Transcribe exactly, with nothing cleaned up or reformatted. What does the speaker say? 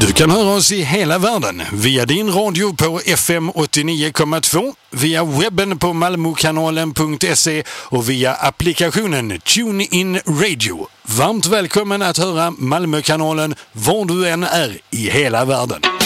Du kan höra oss i hela världen via din radio på F M åttionio komma två, via webben på malmokanalen punkt se och via applikationen TuneIn Radio. Varmt välkommen att höra Malmökanalen var du än är i hela världen.